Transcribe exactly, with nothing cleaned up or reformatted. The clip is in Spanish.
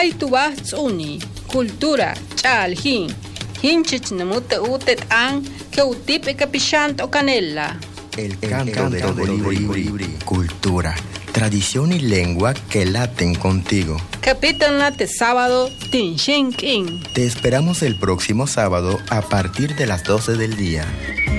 Kaitubahtsuni, cultura, chalhin, hinchich namuta utet an, que utip e capishant o canela. El canto del colibrí, cultura, tradición y lengua que laten contigo. Capítulo Nate sábado, Tinshin King. Te esperamos el próximo sábado a partir de las doce del día.